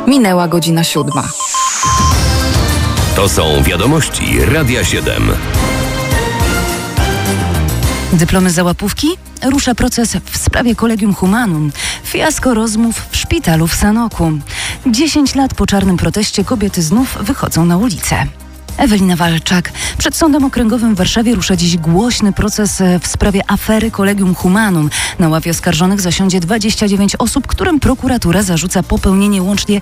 Minęła godzina 7. To są wiadomości Radia 7. Dyplomy za łapówki? Rusza proces w sprawie Collegium Humanum. Fiasko rozmów w szpitalu w Sanoku. 10 lat po czarnym proteście kobiety znów wychodzą na ulicę. Ewelina Walczak. Przed Sądem Okręgowym w Warszawie rusza dziś głośny proces w sprawie afery Collegium Humanum. Na ławie oskarżonych zasiądzie 29 osób, którym prokuratura zarzuca popełnienie łącznie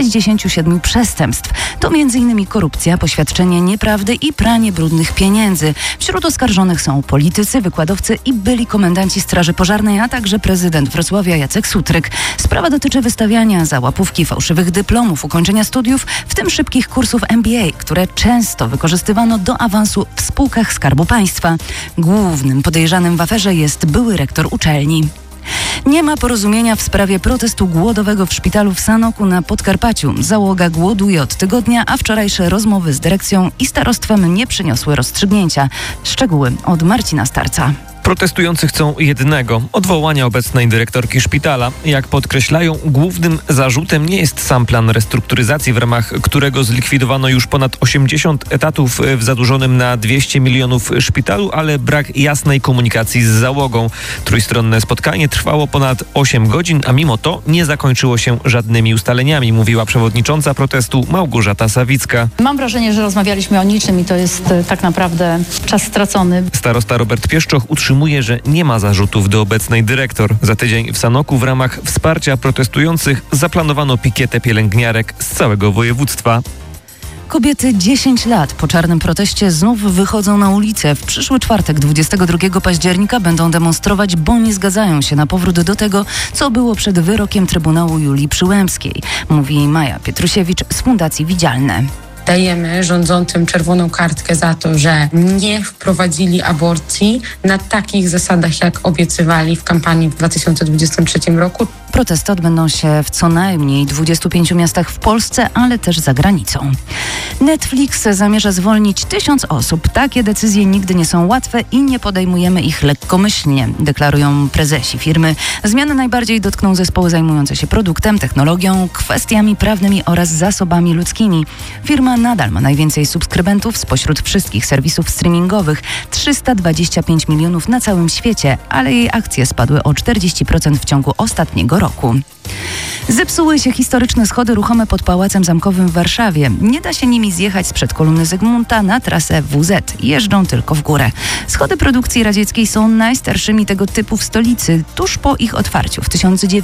67 przestępstw. To m.in. korupcja, poświadczenie nieprawdy i pranie brudnych pieniędzy. Wśród oskarżonych są politycy, wykładowcy i byli komendanci Straży Pożarnej, a także prezydent Wrocławia Jacek Sutryk. Sprawa dotyczy wystawiania za łapówki fałszywych dyplomów, ukończenia studiów, w tym szybkich kursów MBA, które często wykorzystywano do awansu w spółkach Skarbu Państwa. Głównym podejrzanym w aferze jest były rektor uczelni. Nie ma porozumienia w sprawie protestu głodowego w szpitalu w Sanoku na Podkarpaciu. Załoga głoduje od tygodnia, a wczorajsze rozmowy z dyrekcją i starostwem nie przyniosły rozstrzygnięcia. Szczegóły od Marcina Starca. Protestujący chcą jednego – odwołania obecnej dyrektorki szpitala. Jak podkreślają, głównym zarzutem nie jest sam plan restrukturyzacji, w ramach którego zlikwidowano już ponad 80 etatów w zadłużonym na 200 milionów szpitalu, ale brak jasnej komunikacji z załogą. Trójstronne spotkanie trwało ponad 8 godzin, a mimo to nie zakończyło się żadnymi ustaleniami, mówiła przewodnicząca protestu Małgorzata Sawicka. Mam wrażenie, że rozmawialiśmy o niczym i to jest tak naprawdę czas stracony. Starosta Robert Pieszczoch utrzymuje, że nie ma zarzutów do obecnej dyrektor. Za tydzień w Sanoku w ramach wsparcia protestujących zaplanowano pikietę pielęgniarek z całego województwa. Kobiety 10 lat po czarnym proteście znów wychodzą na ulicę. W przyszły czwartek, 22 października, będą demonstrować, bo nie zgadzają się na powrót do tego, co było przed wyrokiem Trybunału Julii Przyłębskiej, mówi Maja Pietrusiewicz z Fundacji Widzialne. Dajemy rządzącym czerwoną kartkę za to, że nie wprowadzili aborcji na takich zasadach, jak obiecywali w kampanii w 2023 roku. Protesty odbędą się w co najmniej 25 miastach w Polsce, ale też za granicą. Netflix zamierza zwolnić 1000 osób. Takie decyzje nigdy nie są łatwe i nie podejmujemy ich lekkomyślnie, deklarują prezesi firmy. Zmiany najbardziej dotkną zespoły zajmujące się produktem, technologią, kwestiami prawnymi oraz zasobami ludzkimi. Firma nadal ma najwięcej subskrybentów spośród wszystkich serwisów streamingowych. 325 milionów na całym świecie, ale jej akcje spadły o 40% w ciągu ostatniego roku. Zepsuły się historyczne schody ruchome pod Pałacem Zamkowym w Warszawie. Nie da się nimi zjechać sprzed kolumny Zygmunta na trasę WZ. Jeżdżą tylko w górę. Schody produkcji radzieckiej są najstarszymi tego typu w stolicy. Tuż po ich otwarciu w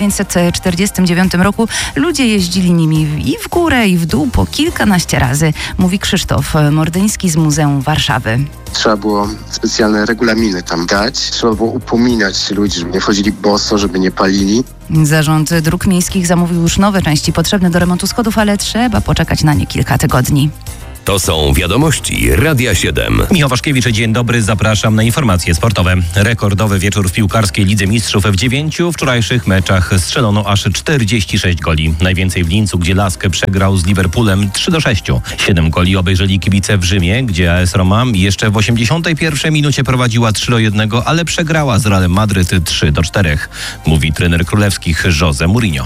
1949 roku ludzie jeździli nimi i w górę, i w dół po kilkanaście razy, mówi Krzysztof Mordyński z Muzeum Warszawy. Trzeba było specjalne regulaminy tam dać. Trzeba było upominać ludzi, żeby nie wchodzili boso, żeby nie palili. Zarząd Dróg Miejskich zamówił już nowe części potrzebne do remontu schodów, ale trzeba poczekać na nie kilka tygodni. To są wiadomości Radia 7. Michał Waszkiewicz, dzień dobry, zapraszam na informacje sportowe. Rekordowy wieczór w piłkarskiej Lidze Mistrzów. W 9 wczorajszych meczach strzelono aż 46 goli. Najwięcej w Lincu, gdzie Lask przegrał z Liverpoolem 3-6. 7 goli obejrzeli kibice w Rzymie, gdzie AS Roma jeszcze w 81 minucie prowadziła 3-1, ale przegrała z Realem Madryt 3-4. Mówi trener królewskich José Mourinho.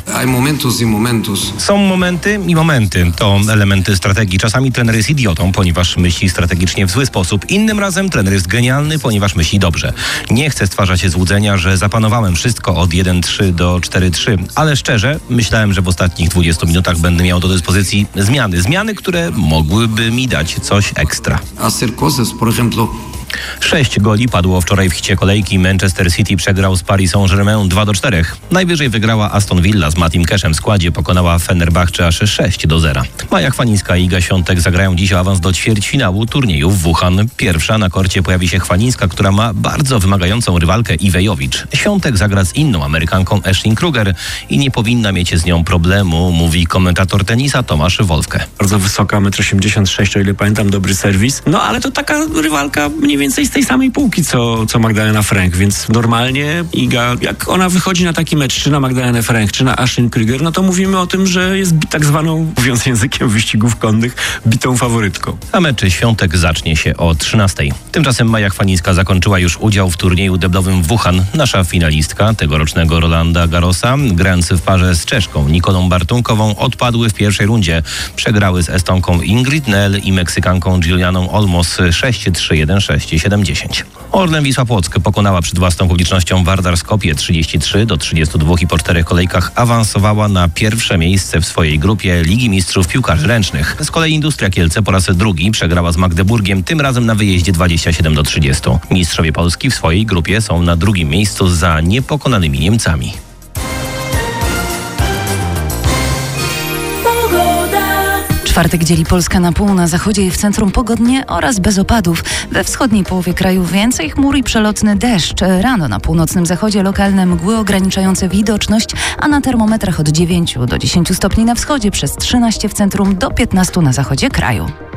Są momenty i momenty. To elementy strategii. Czasami trener jest idiotą, ponieważ myśli strategicznie w zły sposób. Innym razem trener jest genialny, ponieważ myśli dobrze. Nie chcę stwarzać złudzenia, że zapanowałem wszystko od 1-3 do 4-3, ale szczerze myślałem, że w ostatnich 20 minutach będę miał do dyspozycji zmiany, które mogłyby mi dać coś ekstra. 6 goli padło wczoraj w hicie kolejki. Manchester City przegrał z Paris Saint-Germain 2-4. Najwyżej wygrała Aston Villa z Matim Cashem w składzie. Pokonała Fenerbahce aż 6-0. Maja Chwalińska i Iga Świątek zagrają dziś awans do ćwierćfinału turnieju w Wuhan. Pierwsza na korcie pojawi się Chwalińska, która ma bardzo wymagającą rywalkę Iwejowicz. Świątek zagra z inną Amerykanką Ashley Kruger i nie powinna mieć z nią problemu, mówi komentator tenisa Tomasz Wolfke. Bardzo wysoka, 1,86 m, o ile pamiętam, dobry serwis. No ale to taka rywalka mniej więcej z tej samej półki, co Magdalena Frank, więc normalnie Iga, jak ona wychodzi na taki mecz, czy na Magdalenę Frank, czy na Ashlyn Krüger, no to mówimy o tym, że jest tak zwaną, mówiąc językiem wyścigów konnych, bitą faworytką. A mecz świątek zacznie się o 13:00. Tymczasem Maja Chwanińska zakończyła już udział w turnieju deblowym w Wuhan. Nasza finalistka tegorocznego Rolanda Garrosa, grając w parze z Czeszką Nikolą Bartunkową, odpadły w pierwszej rundzie. Przegrały z Estonką Ingrid Nel i Meksykanką Julianą Olmos 6-3, 1-6 i 7-10. Orlen Wisła Płock pokonała przed własną publicznością Vardar Skopje 33-32 i po 4 kolejkach awansowała na pierwsze miejsce w swojej grupie Ligi Mistrzów Piłkarzy Ręcznych. Z kolei Industria Kielce po raz drugi przegrała z Magdeburgiem, tym razem na wyjeździe 27-30. Mistrzowie Polski w swojej grupie są na drugim miejscu za niepokonanymi Niemcami. Czwartek dzieli Polska na pół, na zachodzie i w centrum pogodnie oraz bez opadów. We wschodniej połowie kraju więcej chmur i przelotny deszcz. Rano na północnym zachodzie lokalne mgły ograniczające widoczność, a na termometrach od 9 do 10 stopni na wschodzie, przez 13 w centrum do 15 na zachodzie kraju.